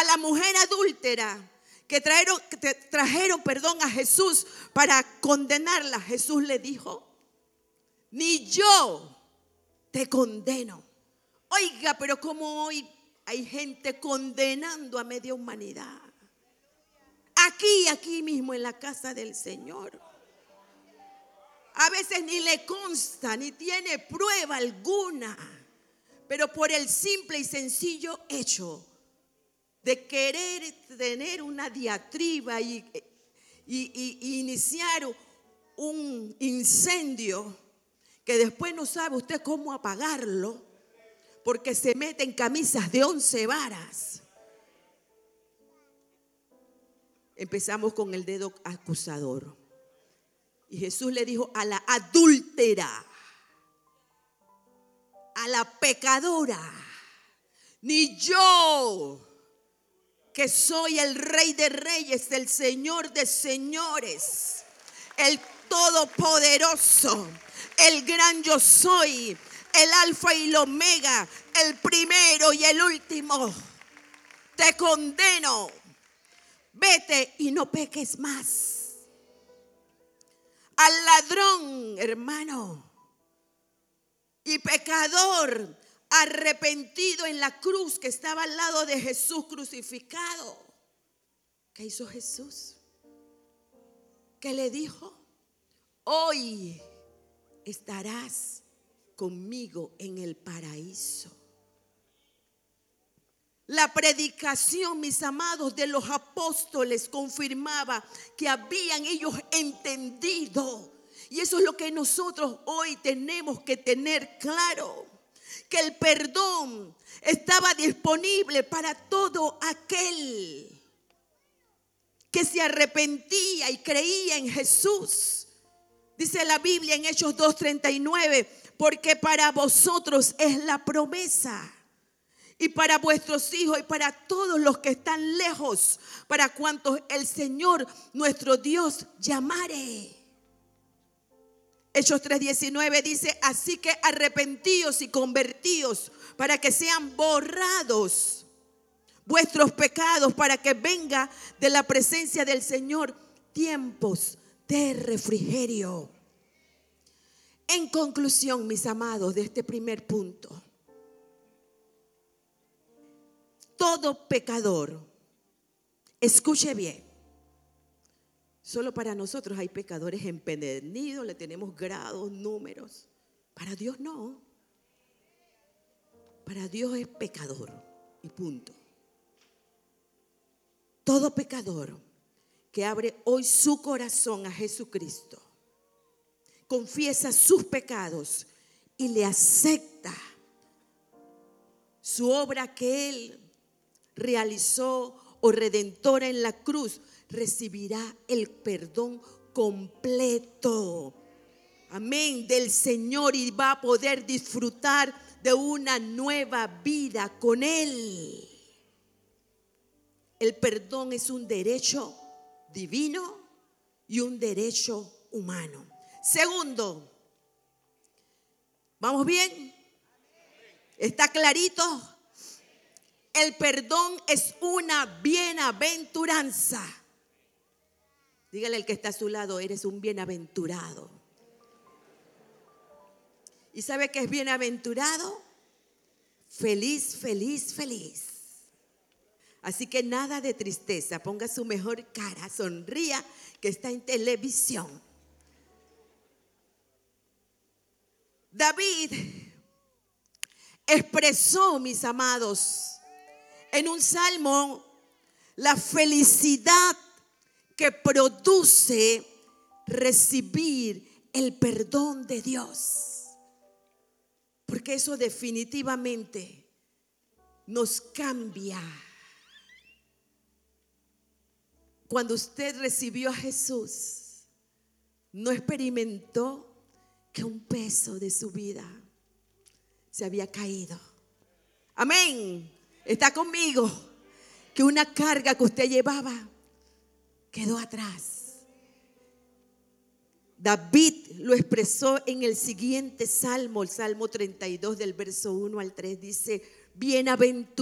a la mujer adúltera que trajeron a Jesús para condenarla, Jesús le dijo: ni yo te condeno. Oiga, pero como hoy hay gente condenando a media humanidad. Aquí mismo en la casa del Señor. A veces ni le consta, ni tiene prueba alguna, pero por el simple y sencillo hecho de querer tener una diatriba y iniciar un incendio que después no sabe usted cómo apagarlo, porque se mete en camisas de 11 varas. Empezamos con el dedo acusador. Y Jesús le dijo a la adúltera, a la pecadora: ni yo, que soy el Rey de Reyes, el Señor de Señores, el Todopoderoso, el gran yo soy, el Alfa y el Omega, el primero y el último, te condeno. Vete y no peques más. Al ladrón, hermano, y pecador arrepentido en la cruz que estaba al lado de Jesús crucificado, ¿qué hizo Jesús? ¿Qué le dijo? Hoy estarás conmigo en el paraíso. La predicación, mis amados, de los apóstoles confirmaba que habían ellos entendido. Y eso es lo que nosotros hoy tenemos que tener claro: que el perdón estaba disponible para todo aquel que se arrepentía y creía en Jesús. Dice la Biblia en Hechos 2:39: porque para vosotros es la promesa, y para vuestros hijos y para todos los que están lejos, para cuantos el Señor nuestro Dios llamare. Hechos 3:19 dice: así que arrepentíos y convertíos para que sean borrados vuestros pecados, para que venga de la presencia del Señor tiempos de refrigerio. En conclusión, mis amados, de este primer punto: todo pecador, escuche bien, solo para nosotros hay pecadores empedernidos, le tenemos grados, números. Para Dios no. Para Dios es pecador y punto. Todo pecador que abre hoy su corazón a Jesucristo, confiesa sus pecados y le acepta su obra que Él realizó o redentora en la cruz, recibirá el perdón completo, amén, del Señor, y va a poder disfrutar de una nueva vida con Él. El perdón es un derecho divino y un derecho humano. Segundo, ¿vamos bien? ¿Está clarito? El perdón es una bienaventuranza. Dígale al que está a su lado: eres un bienaventurado. ¿Y sabe qué es bienaventurado? Feliz, feliz, feliz. Así que nada de tristeza. Ponga su mejor cara, sonría, que está en televisión. David expresó, mis amados, en un salmo, la felicidad que produce recibir el perdón de Dios. Porque eso definitivamente nos cambia. Cuando usted recibió a Jesús, no experimentó que un peso de su vida se había caído. Amén. ¿Está conmigo? Que una carga que usted llevaba quedó atrás. David lo expresó en el siguiente salmo, el Salmo 32 del verso 1 al 3. Dice: bienaventurado